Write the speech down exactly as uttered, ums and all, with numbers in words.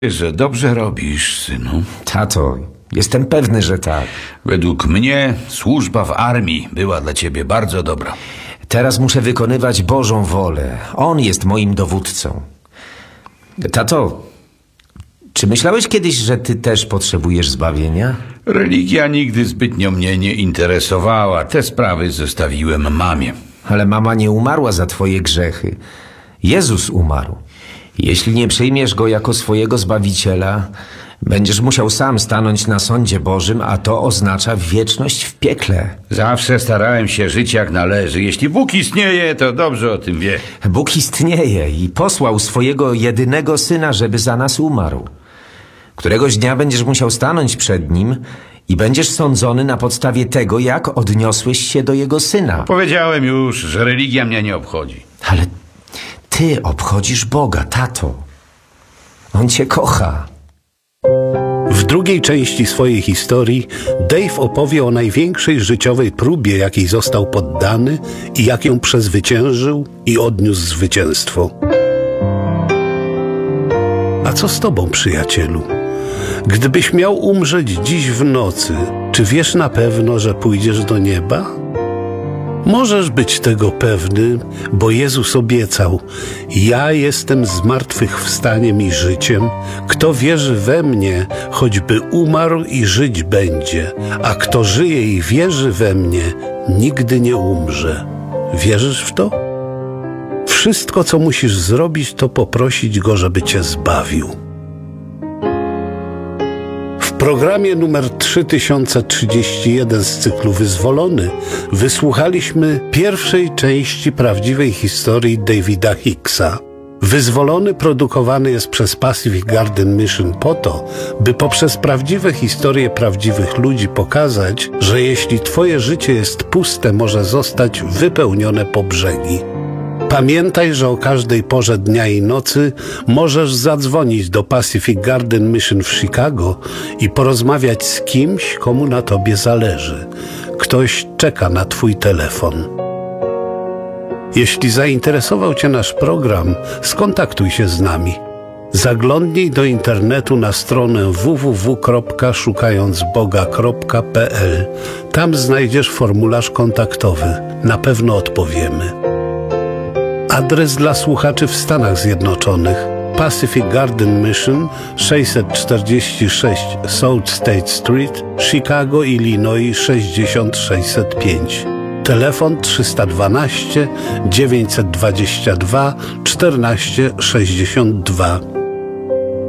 Że dobrze robisz, synu. Tato, jestem pewny, że tak. Według mnie służba w armii była dla ciebie bardzo dobra. Teraz muszę wykonywać Bożą wolę. On jest moim dowódcą. Tato, czy myślałeś kiedyś, że ty też potrzebujesz zbawienia? Religia nigdy zbytnio mnie nie interesowała. Te sprawy zostawiłem mamie. Ale mama nie umarła za twoje grzechy. Jezus umarł. Jeśli nie przyjmiesz Go jako swojego Zbawiciela, będziesz musiał sam stanąć na sądzie Bożym, a to oznacza wieczność w piekle. Zawsze starałem się żyć jak należy. Jeśli Bóg istnieje, to dobrze o tym wie. Bóg istnieje i posłał swojego jedynego Syna, żeby za nas umarł. Któregoś dnia będziesz musiał stanąć przed Nim i będziesz sądzony na podstawie tego, jak odniosłeś się do Jego Syna. Powiedziałem już, że religia mnie nie obchodzi. Ale ty obchodzisz Boga, tato. On cię kocha. W drugiej części swojej historii Dave opowie o największej życiowej próbie, jakiej został poddany i jak ją przezwyciężył i odniósł zwycięstwo. A co z tobą, przyjacielu? Gdybyś miał umrzeć dziś w nocy, czy wiesz na pewno, że pójdziesz do nieba? Możesz być tego pewny, bo Jezus obiecał: ja jestem zmartwychwstaniem i życiem. Kto wierzy we mnie, choćby umarł i żyć będzie, a kto żyje i wierzy we mnie, nigdy nie umrze. Wierzysz w to? Wszystko, co musisz zrobić, to poprosić Go, żeby cię zbawił. W programie numer trzy tysiące trzydzieści jeden z cyklu Wyzwolony wysłuchaliśmy pierwszej części prawdziwej historii Davida Hicksa. Wyzwolony produkowany jest przez Pacific Garden Mission po to, by poprzez prawdziwe historie prawdziwych ludzi pokazać, że jeśli twoje życie jest puste, może zostać wypełnione po brzegi. Pamiętaj, że o każdej porze dnia i nocy możesz zadzwonić do Pacific Garden Mission w Chicago i porozmawiać z kimś, komu na tobie zależy. Ktoś czeka na twój telefon. Jeśli zainteresował cię nasz program, skontaktuj się z nami. Zaglądnij do internetu na stronę w w w kropka szukając boga kropka p l. Tam znajdziesz formularz kontaktowy. Na pewno odpowiemy. Adres dla słuchaczy w Stanach Zjednoczonych: Pacific Garden Mission, sześćset czterdzieści sześć South State Street, Chicago, Illinois sześćdziesiąt sześćset pięć. Telefon trzysta dwanaście dziewięćset dwadzieścia dwa czternaście sześćdziesiąt dwa.